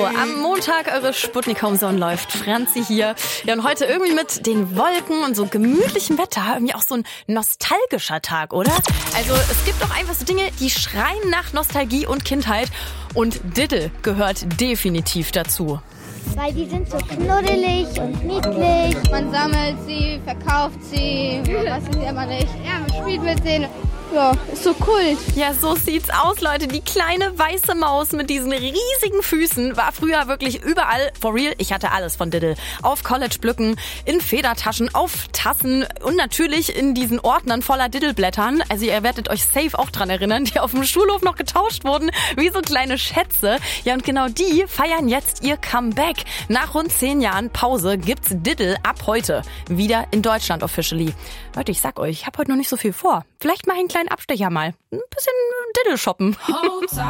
am Montag eure Sputnik Homezone läuft. Franzi hier. Ja, und heute irgendwie mit den Wolken und so gemütlichem Wetter irgendwie auch so ein nostalgischer Tag, oder? Also es gibt doch einfach so Dinge, die schreien nach Nostalgie und Kindheit. Und Diddle gehört definitiv dazu. Weil die sind so knuddelig und niedlich. Man sammelt sie, verkauft sie, was ist immer nicht. Ja, man spielt mit denen. Ja, ist so Kult. Ja, so sieht's aus, Leute. Die kleine weiße Maus mit diesen riesigen Füßen war früher wirklich überall. For real, ich hatte alles von Diddle. Auf College-Blöcken, in Federtaschen, auf Tassen und natürlich in diesen Ordnern voller Diddle-Blättern. Also ihr werdet euch safe auch dran erinnern, die auf dem Schulhof noch getauscht wurden, wie so kleine Schätze. Ja, und genau die feiern jetzt ihr Comeback. Nach rund 10 Jahren Pause gibt's Diddle ab heute wieder in Deutschland officially. Leute, ich sag euch, ich habe heute noch nicht so viel vor. Vielleicht mache ich einen kleinen Abstecher mal. Ein bisschen Diddle shoppen.